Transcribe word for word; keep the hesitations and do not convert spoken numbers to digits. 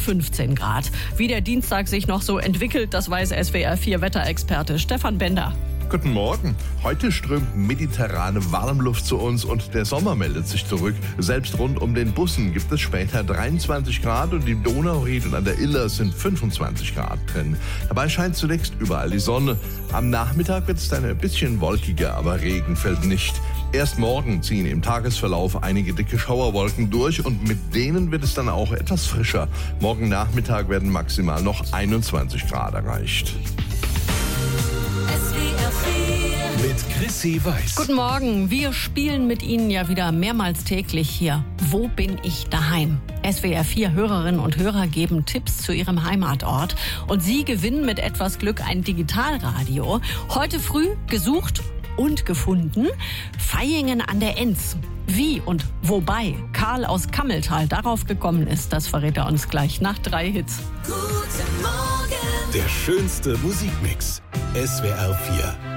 fünfzehn Grad. Wie der Dienstag sich noch so entwickelt, das weiß S W R vier Wetterexperte Stefan Bender. Guten Morgen. Heute strömt mediterrane Warmluft zu uns und der Sommer meldet sich zurück. Selbst rund um den Bussen gibt es später dreiundzwanzig Grad und im Donauried und an der Iller sind fünfundzwanzig Grad drin. Dabei scheint zunächst überall die Sonne. Am Nachmittag wird es dann ein bisschen wolkiger, aber Regen fällt nicht. Erst morgen ziehen im Tagesverlauf einige dicke Schauerwolken durch und mit denen wird es dann auch etwas frischer. Morgen Nachmittag werden maximal noch einundzwanzig Grad erreicht. Mit Chrissy Weiß. Guten Morgen. Wir spielen mit Ihnen ja wieder mehrmals täglich hier. Wo bin ich daheim? S W R vier Hörerinnen und Hörer geben Tipps zu ihrem Heimatort. Und Sie gewinnen mit etwas Glück ein Digitalradio. Heute früh gesucht und gefunden. Vaihingen an der Enz. Wie und wobei Karl aus Kammeltal darauf gekommen ist, das verrät er uns gleich nach drei Hits. Guten Morgen. Der schönste Musikmix. S W R vier.